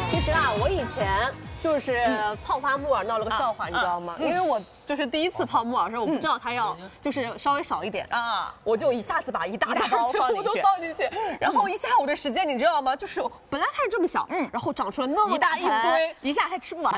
其实啊，我以前就是泡发木耳闹了个笑话，你知道吗？因为我就是第一次泡木耳的时候，我不知道它要就是稍微少一点啊，我就一下子把一大包全部都放进去，然后一下午的时间，你知道吗？就是本来看着这么小，然后长出了那么大一堆， 一下还吃不完。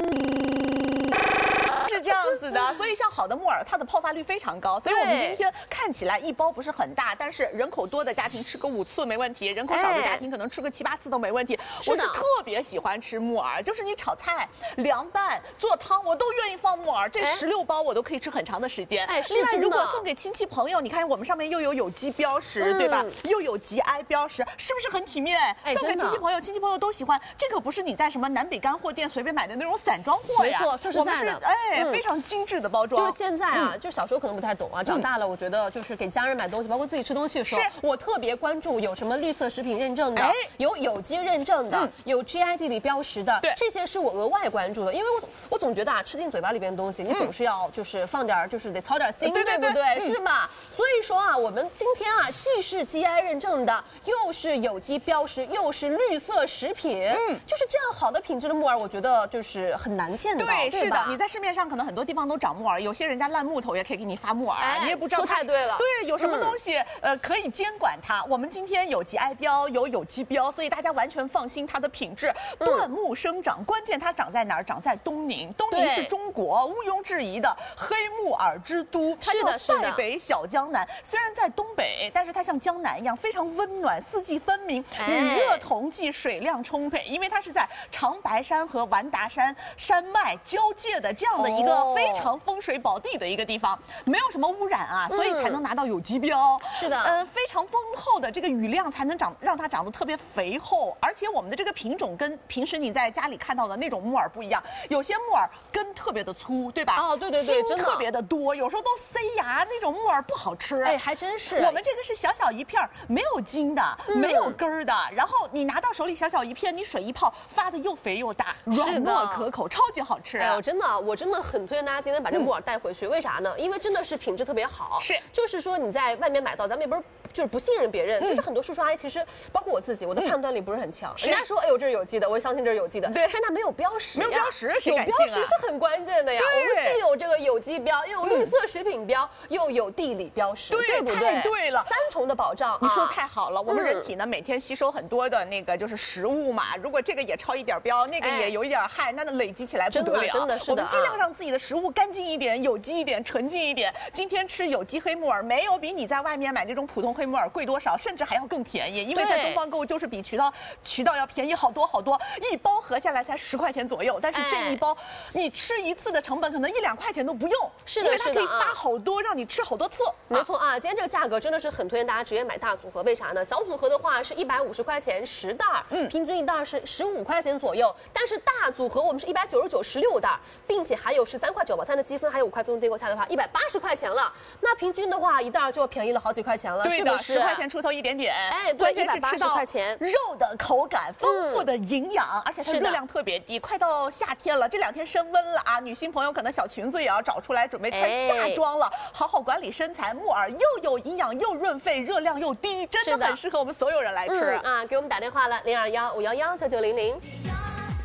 是这样子的，所以像好的木耳，它的泡发率非常高。所以我们今天看起来一包不是很大，但是人口多的家庭吃个5次没问题，人口少的家庭可能吃个7、8次都没问题。我是特别喜欢吃木耳，就是你炒菜、凉拌、做汤，我都愿意放木耳。这16包我都可以吃很长的时间。另外，如果送给亲戚朋友，你看我们上面又有有机标识，对吧？又有GI标识，是不是很体面？送给亲戚朋友，亲戚朋友都喜欢。这可不是你在什么南北干货店随便买的那种散装货呀。 没错，说实在的， 非常精致的包装。 就是现在啊，就小时候可能不太懂啊，长大了，我觉得就是给家人买东西，包括自己吃东西的时候，我特别关注有什么绿色食品认证的，有有机认证的，有 GI 地理标识的，这些是我额外关注的，因为我总觉得啊，吃进嘴巴里边的东西，你总是要就是放点，就是得操点心，对不对？是吧？所以说啊，我们今天啊，既是 GI 认证的，又是有机标识，又是绿色食品，就是这样好的品质的木耳，我觉得就是很难见得到，对吧？ 是的，你在市面上可能很多地方都长木耳，有些人家烂木头也可以给你发木耳，你也不知道。 说太对了。 对，有什么东西可以监管它？我们今天有GI标，有有机标，所以大家完全放心它的品质。椴木生长，关键它长在哪儿？长在东宁，东宁是中国毋庸置疑的黑木耳之都，它叫塞北小江南。虽然在东北，但是它像江南一样非常温暖，四季分明，雨热同季，水量充沛，因为它是在长白山和完达山山脉交界的这样的一个非常风水宝地的一个地方，没有什么污染啊，所以才能拿到有机标。 是的， 非常丰厚的这个雨量才能让它长得特别肥厚，而且我们的这个品种跟平时你在家里看到的那种木耳不一样，有些木耳根特别的粗，对吧？ 哦，对， 筋特别的多，有时候都塞牙，那种木耳不好吃。 还真是。 我们这个是小小一片，没有筋的，没有根儿的，然后你拿到手里小小一片，你水一泡，发的又肥又大，软糯可口，超级好吃。 我真的很推荐大家今天把这木耳带回去，为啥呢？因为真的是品质特别好，就是说你在外面买到，咱们也不是就是不信任别人，就是很多叔叔阿姨其实包括我自己，我的判断力不是很强。人家说哎呦这是有机的，我相信这是有机的，但它没有标识， 没有标识， 有标识是很关键的呀。我们既有这个有机标，又有绿色食品标，又有地理标识，对不对？ 太对了 ，3重的保障。 你说太好了，我们人体呢每天吸收很多的那个就是食物嘛，如果这个也超一点标，那个也有一点害，那累积起来不得了。 真的是的。 我们尽量让自己的食物干净一点、有机一点、纯净一点。今天吃有机黑木耳，没有比你在外面买这种普通黑木耳贵多少，甚至还要更便宜。因为在东方购就是比渠道要便宜好多好多，一包合下来才10块钱左右。但是这一包你吃一次的成本可能1、2块钱都不用。 是的， 因为它可以发好多，让你吃好多次。 没错啊，今天这个价格真的是很推荐大家直接买大组合，为啥呢？小组合的话是150块钱10袋，平均一袋是15块钱左右。但是大组合我们是199 16袋，并且还有13块9毛3的积分，还有5块自动订购下的话180块钱了。那平均的话一袋就便宜了好几块钱了，是不是 ？10块钱出头一点点。 对，180块钱， 肉的口感、丰富的营养，而且它热量特别低。快到夏天了，这2天升温了啊，女性朋友可能小裙子也要找出来准备穿夏装了，好好管理身材。木耳又有营养又润肺，热量又低，真的很适合我们所有人来吃啊！给我们打电话了，021 511 9900。